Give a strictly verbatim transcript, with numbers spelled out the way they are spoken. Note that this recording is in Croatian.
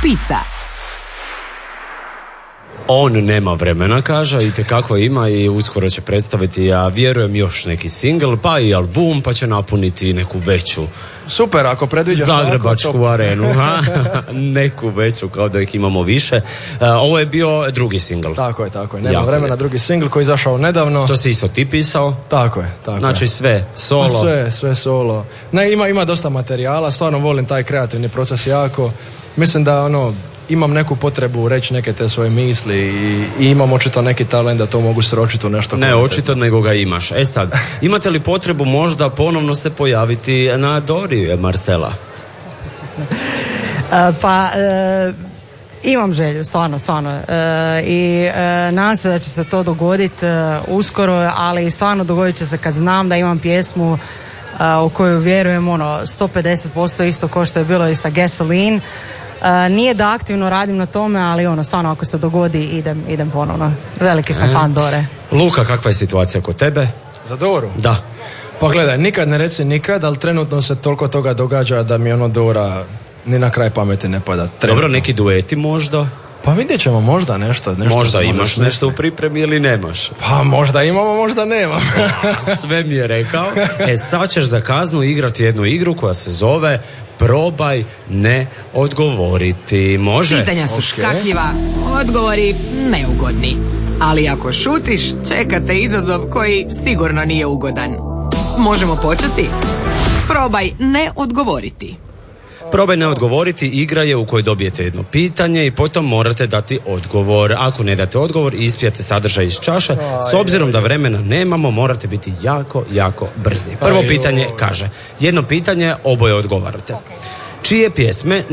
špica. On nema vremena, kaže, itekako ima i uskoro će predstaviti, ja vjerujem, još neki singl, pa i album, pa će napuniti neku veću super, ako predviđaš zagrebačku tako, arenu, ha? Neku veću, kao da ih imamo više. Uh, ovo je bio drugi singl. Tako je, tako je. Nema jako vremena, je. drugi singl koji je izašao nedavno. To si isto ti pisao? Tako je, tako znači je. sve, solo? Sve, sve solo. Ne, ima, ima dosta materijala, stvarno volim taj kreativni proces jako. Mislim da ono, imam neku potrebu reći neke te svoje misli i, i imam očito neki talent da to mogu sročiti u nešto. Ne, očito nego ga imaš. E sad, imate li potrebu možda ponovno se pojaviti na Dori, Marcela? Pa e, imam želju, stvarno, stvarno. E, I e, nadam se da će se to dogoditi e, uskoro, ali stvarno dogodit će se kad znam da imam pjesmu e, u koju vjerujem ono sto pedeset posto isto kao što je bilo i sa Gasoline. Uh, nije da aktivno radim na tome, ali ono, stvarno ako se dogodi idem, idem ponovno. Veliki sam e. fan Dore. Luka, kakva je situacija kod tebe? Za Doru? Da. Pa gledaj, nikad ne reci nikad, ali trenutno se toliko toga događa da mi ono Dora ni na kraj pameti ne pada. Trenutno. Dobro, neki dueti možda? Pa vidjet ćemo, možda nešto. nešto možda imaš nešto u pripremi ili nemaš? Pa možda imamo, možda nemam. Sve mi je rekao. E sad ćeš za kaznu igrati jednu igru koja se zove Probaj ne odgovoriti. Može? Pitanja su okay. škakljiva, odgovori neugodni. Ali ako šutiš, čekate izazov koji sigurno nije ugodan. Možemo početi? Probaj ne odgovoriti. Probaj ne odgovoriti igra je u kojoj dobijete jedno pitanje i potom morate dati odgovor. Ako ne date odgovor, ispijate sadržaj iz čaše. S obzirom da vremena nemamo, morate biti jako, jako brzi. Prvo pitanje kaže, jedno pitanje, oboje odgovarate. Čije pjesme